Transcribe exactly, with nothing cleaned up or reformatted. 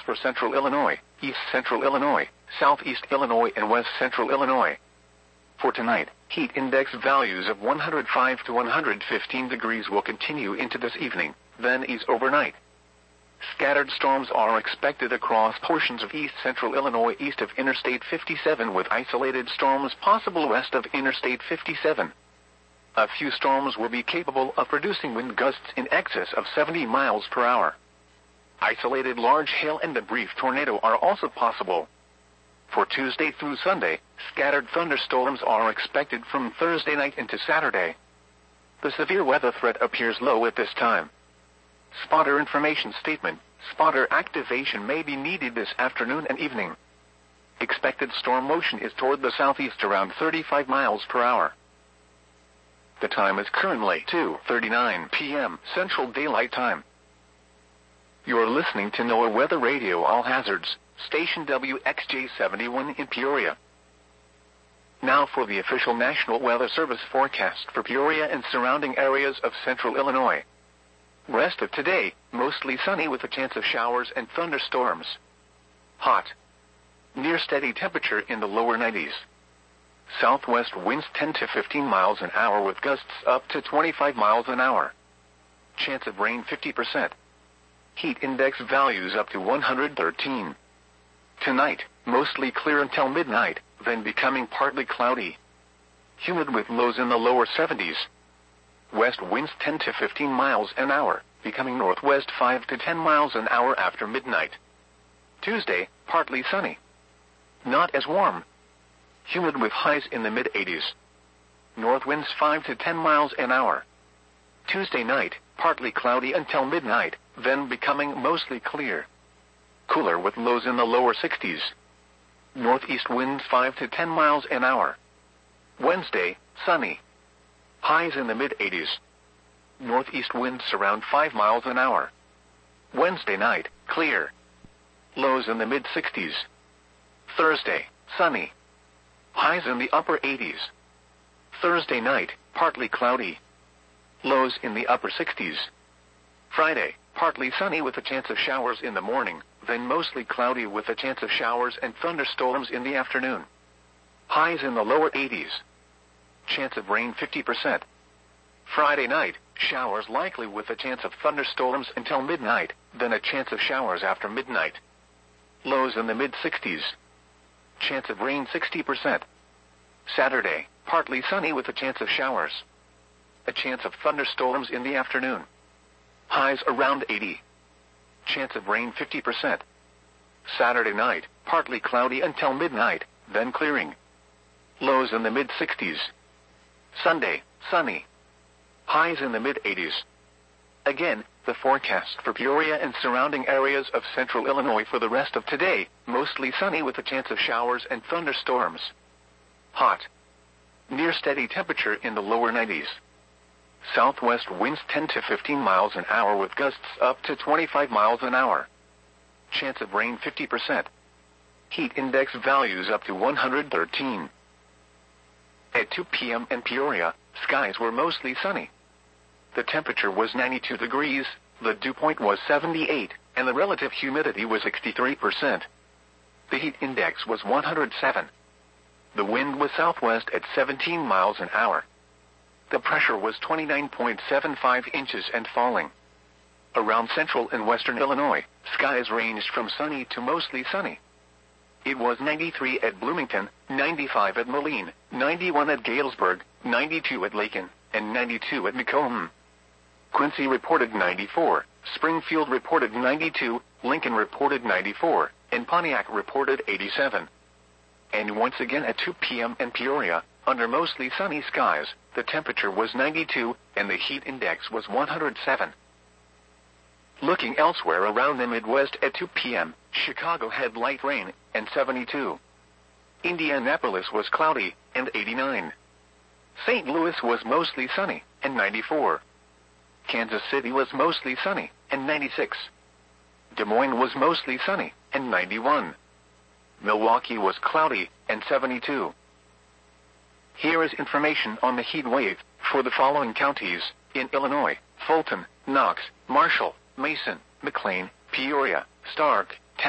for central Illinois, east central Illinois, southeast Illinois and west central Illinois. For tonight, heat index values of one hundred five to one hundred fifteen degrees will continue into this evening, then ease overnight. Scattered storms are expected across portions of east central Illinois east of Interstate fifty-seven with isolated storms possible west of Interstate fifty-seven. A few storms will be capable of producing wind gusts in excess of seventy miles per hour. Isolated large hail and a brief tornado are also possible. For Tuesday through Sunday, scattered thunderstorms are expected from Thursday night into Saturday. The severe weather threat appears low at this time. Spotter information statement. Spotter activation may be needed this afternoon and evening. Expected storm motion is toward the southeast around thirty-five miles per hour. The time is currently two thirty-nine p m Central Daylight Time. You're listening to NOAA Weather Radio All Hazards, station W X J seventy-one in Peoria. Now for the official National Weather Service forecast for Peoria and surrounding areas of central Illinois. Rest of today, mostly sunny with a chance of showers and thunderstorms. Hot. Near steady temperature in the lower nineties. Southwest winds ten to fifteen miles an hour with gusts up to twenty-five miles an hour. Chance of rain fifty percent. Heat index values up to one hundred thirteen. Tonight, mostly clear until midnight, then becoming partly cloudy. Humid with lows in the lower seventies. West winds ten to fifteen miles an hour, becoming northwest five to ten miles an hour after midnight. Tuesday, partly sunny. Not as warm. Humid with highs in the mid eighties. North winds five to ten miles an hour. Tuesday night, partly cloudy until midnight, then becoming mostly clear. Cooler with lows in the lower sixties. Northeast winds five to ten miles an hour. Wednesday, sunny. Highs in the mid eighties. Northeast winds around five miles an hour. Wednesday night, clear. Lows in the mid sixties. Thursday, sunny. Highs in the upper eighties. Thursday night, partly cloudy. Lows in the upper sixties. Friday, partly sunny with a chance of showers in the morning, then mostly cloudy with a chance of showers and thunderstorms in the afternoon. Highs in the lower eighties. Chance of rain fifty percent. Friday night, showers likely with a chance of thunderstorms until midnight, then a chance of showers after midnight. Lows in the mid sixties. Chance of rain sixty percent. Saturday, partly sunny with a chance of showers. A chance of thunderstorms in the afternoon. Highs around eighty. Chance of rain fifty percent. Saturday night, partly cloudy until midnight, then clearing. Lows in the mid sixties. Sunday, sunny. Highs in the mid eighties. Again, the forecast for Peoria and surrounding areas of central Illinois for the rest of today, mostly sunny with a chance of showers and thunderstorms. Hot. Near steady temperature in the lower nineties. Southwest winds ten to fifteen miles an hour with gusts up to twenty-five miles an hour. Chance of rain fifty percent. Heat index values up to one hundred thirteen. At two p m in Peoria, skies were mostly sunny. The temperature was ninety-two degrees, the dew point was seventy-eight, and the relative humidity was sixty-three percent. The heat index was one hundred seven. The wind was southwest at seventeen miles an hour. The pressure was twenty-nine point seven five inches and falling. Around central and western Illinois, skies ranged from sunny to mostly sunny. It was ninety-three at Bloomington, ninety-five at Moline, ninety-one at Galesburg, ninety-two at Lakin, and ninety-two at Macomb. Quincy reported ninety-four, Springfield reported ninety-two, Lincoln reported ninety-four, and Pontiac reported eighty-seven. And once again at two p m in Peoria, under mostly sunny skies, the temperature was ninety-two, and the heat index was one hundred seven. Looking elsewhere around the Midwest at two p m, Chicago had light rain, and seventy-two. Indianapolis was cloudy, and eighty-nine. Saint Louis was mostly sunny, and ninety-four. Kansas City was mostly sunny, and ninety-six. Des Moines was mostly sunny, and ninety-one. Milwaukee was cloudy, and seventy-two. Here is information on the heat wave for the following counties in Illinois: Fulton, Knox, Marshall, Mason, McLean, Peoria, Stark,